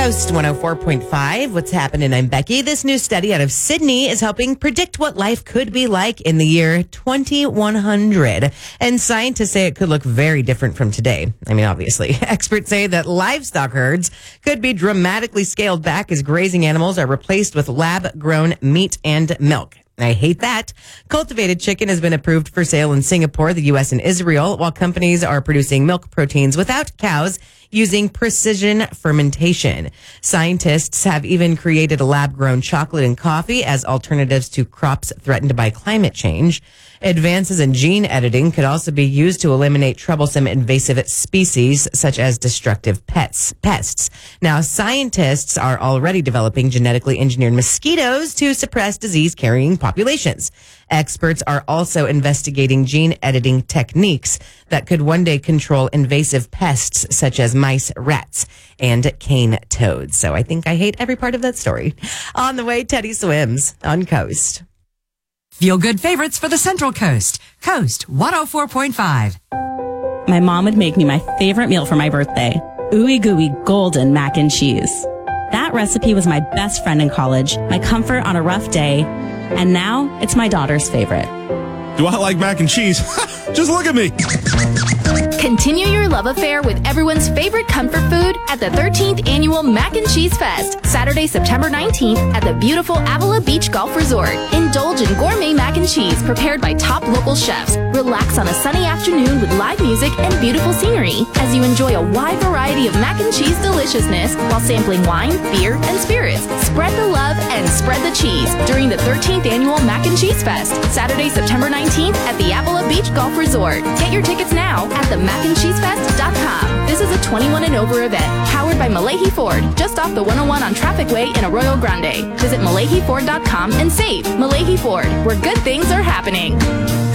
Coast 104.5. What's happening? I'm Becky. This new study out of Sydney is helping predict what life could be like in the year 2100. And scientists say it could look very different from today. I mean, obviously. Experts say that livestock herds could be dramatically scaled back as grazing animals are replaced with lab-grown meat and milk. I hate that. Cultivated chicken has been approved for sale in Singapore, the U.S., and Israel, while companies are producing milk proteins without cows using precision fermentation. Scientists have even created a lab-grown chocolate and coffee as alternatives to crops threatened by climate change. Advances in gene editing could also be used to eliminate troublesome invasive species such as destructive pests. Now, scientists are already developing genetically engineered mosquitoes to suppress disease-carrying populations. Experts are also investigating gene editing techniques that could one day control invasive pests such as mice, rats, and cane toads. So I think I hate every part of that story. On the way, Teddy swims on Coast. Feel good favorites for the Central Coast. Coast 104.5. My mom would make me my favorite meal for my birthday, ooey gooey golden mac and cheese. That recipe was my best friend in college, my comfort on a rough day, and now it's my daughter's favorite. Do I like mac and cheese? Just look at me. Continue your love affair with everyone's favorite comfort food at the 13th Annual Mac and Cheese Fest, Saturday, September 19th at the beautiful Avila Beach Golf Resort. Indulge in gourmet mac and cheese prepared by top local chefs. Relax on a sunny afternoon with live music and beautiful scenery as you enjoy a wide variety of mac and cheese deliciousness while sampling wine, beer, and spirits. Spread the love and spread the cheese during the 13th Annual Mac and Cheese Fest, Saturday, September 19th at the Avila Beach Golf Resort. Get your tickets now at themacandcheesefest.com. This is a 21 and over event, powered by Malahi Ford, just off the 101 on Traffic Way in Arroyo Grande. Visit MalahiFord.com and save. Malahi Ford, where good things are happening.